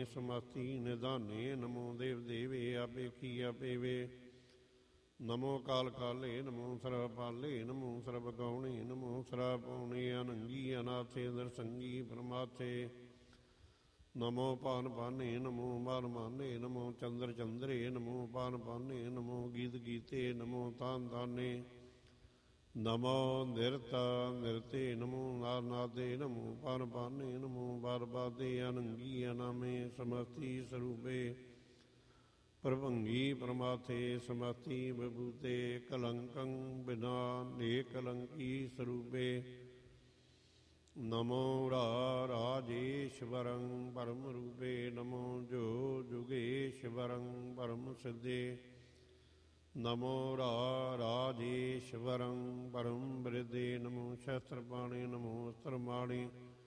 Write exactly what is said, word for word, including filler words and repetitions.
समस्ति निधाने नमो देव देवे आपे की आपे वे नमो काल काले नमो सर्वपाले नमो सर्वगौणे नमो सर्वपौणे अनंगी अनाथे नरसंगी परमाथे नमो पान पाने नमो मान माने नमो चंद्र चंद्रे नमो पान पाने नमो गीत गीते नमो तान ताने नमो निरता निरते नमो नार नादे नमो पान पाने नमो बार बादे अनंगी अनामे समस्ति स्वरूपे प्रभंगी परमाथे समस्ति विभूते कलंकं बिना निकलंकी स्वरूपे नमो रा राजेश्वरं परम रूपे नमो जो जुगेश्वरं परम सिद्धे नमो रा राजेश्वरं परम वृद्धे नमो शस्त्रपाणे नमो अस्त्रमाणे